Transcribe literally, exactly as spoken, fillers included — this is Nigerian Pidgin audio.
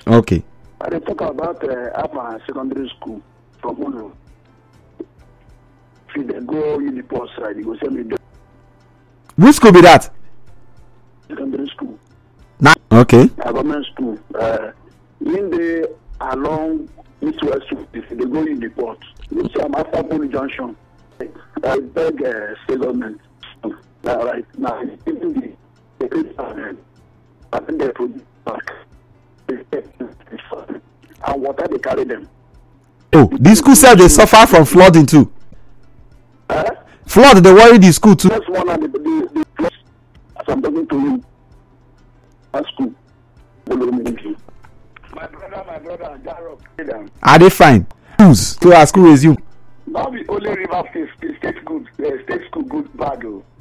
Okay. I dey talk about uh, Alpha Secondary School from Ulu. If they go Uniport side, you go send me there. Which school be that? Secondary school. Nah. Okay. A government school. Uh, in the along East West Street, if they go Uniport, you see I'm after Pony Junction. I beg uh, state government. Uh, right now, even the the I think they produce back. And water they carry them. Oh, this school said they suffer from flooding too. Uh, Flood they worry the school too. That's one of the, the, the plus as I'm talking to you. At school. My brother, my brother, Jarrod. Are they fine? Schools to our school resume. Now the only river state state good, uh, state school good bad. Oh.